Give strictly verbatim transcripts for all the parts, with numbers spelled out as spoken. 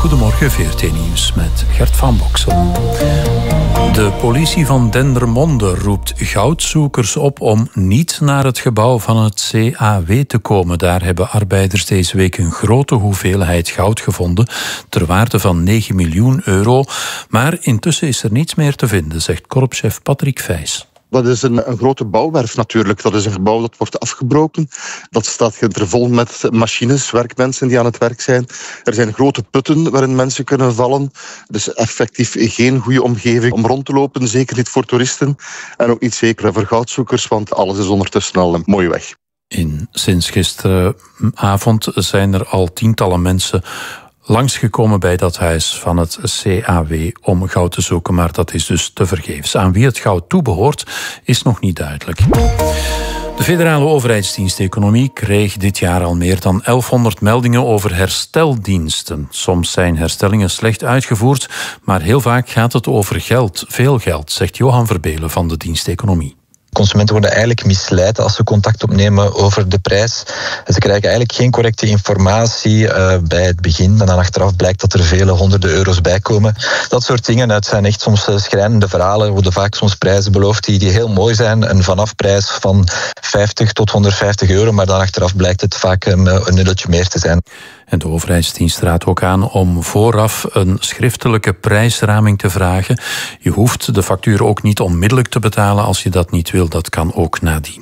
Goedemorgen, V R T-nieuws met Gert van Boksel. De politie van Dendermonde roept goudzoekers op om niet naar het gebouw van het C A W te komen. Daar hebben arbeiders deze week een grote hoeveelheid goud gevonden, ter waarde van negen miljoen euro. Maar intussen is er niets meer te vinden, zegt korpschef Patrick Vijs. Dat is een, een grote bouwwerf natuurlijk. Dat is een gebouw dat wordt afgebroken. Dat staat er vol met machines, werkmensen die aan het werk zijn. Er zijn grote putten waarin mensen kunnen vallen. Dus effectief geen goede omgeving om rond te lopen. Zeker niet voor toeristen. En ook niet zeker voor goudzoekers, want alles is ondertussen al een mooie weg. In, sinds gisteravond zijn er al tientallen mensen langsgekomen bij dat huis van het C A W om goud te zoeken, maar dat is dus tevergeefs. Aan wie het goud toebehoort is nog niet duidelijk. De federale overheidsdienst Economie kreeg dit jaar al meer dan elfhonderd meldingen over hersteldiensten. Soms zijn herstellingen slecht uitgevoerd, maar heel vaak gaat het over geld, veel geld, zegt Johan Verbelen van de dienst Economie. Consumenten worden eigenlijk misleid als ze contact opnemen over de prijs. Ze krijgen eigenlijk geen correcte informatie uh, bij het begin. En dan achteraf blijkt dat er vele honderden euro's bij komen. Dat soort dingen. Het zijn echt soms schrijnende verhalen. Er worden vaak soms prijzen beloofd die, die heel mooi zijn. Een vanafprijs van vijftig tot honderdvijftig euro. Maar dan achteraf blijkt het vaak een, een nulletje meer te zijn. En de overheidsdienst raadt ook aan om vooraf een schriftelijke prijsraming te vragen. Je hoeft de factuur ook niet onmiddellijk te betalen als je dat niet wil. Dat kan ook nadien.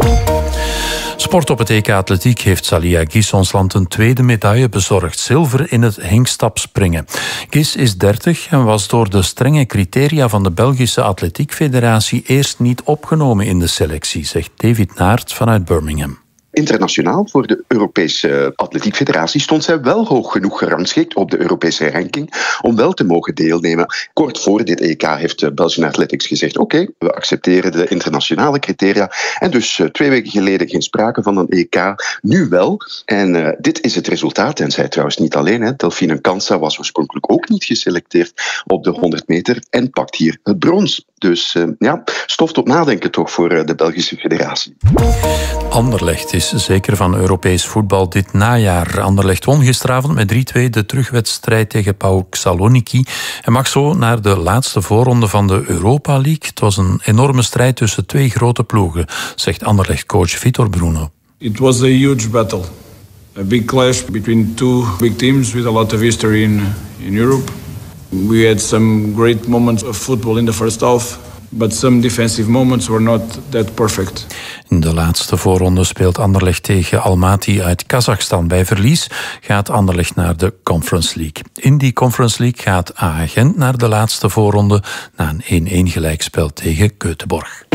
Sport op het E K Atletiek heeft Salia Gis ons land een tweede medaille bezorgd. Zilver in het hengstapspringen. Gis is dertig en was door de strenge criteria van de Belgische Atletiek Federatie eerst niet opgenomen in de selectie, zegt David Naert vanuit Birmingham. Internationaal voor de Europese Atletiek Federatie stond zij wel hoog genoeg gerangschikt op de Europese ranking om wel te mogen deelnemen. Kort voor dit E K heeft Belgian Athletics gezegd oké, okay, we accepteren de internationale criteria. En dus uh, twee weken geleden geen sprake van een E K, nu wel. En uh, dit is het resultaat. En zij trouwens niet alleen. Hè. Delphine Kansa was oorspronkelijk ook niet geselecteerd op de honderd meter en pakt hier het brons. Dus uh, ja, stof tot nadenken toch voor uh, de Belgische Federatie. Anderlecht is zeker van Europees voetbal dit najaar. Anderlecht won gisteravond met drie twee de terugwedstrijd tegen PAOK Saloniki en mag zo naar de laatste voorronde van de Europa League. Het was een enorme strijd tussen twee grote ploegen, zegt Anderlecht-coach Vitor Bruno. It was a huge battle. A big clash between two big teams with a lot of history in, in Europe. We had some great moments of football in the first half. But some defensive moments were not that perfect. In de laatste voorronde speelt Anderlecht tegen Almaty uit Kazachstan. Bij verlies gaat Anderlecht naar de Conference League. In die Conference League gaat A A Gent naar de laatste voorronde na een één-één gelijkspel tegen Göteborg.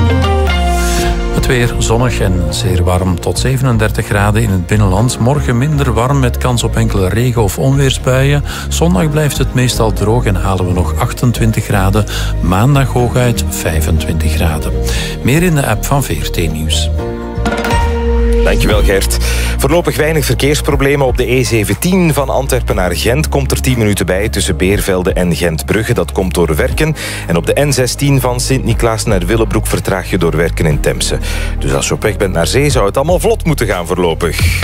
Het weer zonnig en zeer warm tot zevenendertig graden in het binnenland. Morgen minder warm met kans op enkele regen- of onweersbuien. Zondag blijft het meestal droog en halen we nog achtentwintig graden. Maandag hooguit vijfentwintig graden. Meer in de app van V R T Nieuws. Dankjewel Gert. Voorlopig weinig verkeersproblemen op de E zeventien van Antwerpen naar Gent. Komt er tien minuten bij tussen Beervelde en Gentbrugge. Dat komt door werken. En op de N zestien van Sint-Niklaas naar Willebroek vertraag je door werken in Temse. Dus als je op weg bent naar zee zou het allemaal vlot moeten gaan voorlopig.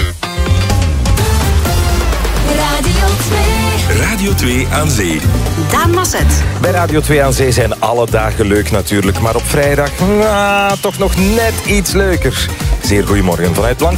Radio twee aan zee. Daan Masset. Bij Radio twee aan zee zijn alle dagen leuk natuurlijk. Maar op vrijdag, nou, toch nog net iets leuker. Zeer goedemorgen vanuit Lang.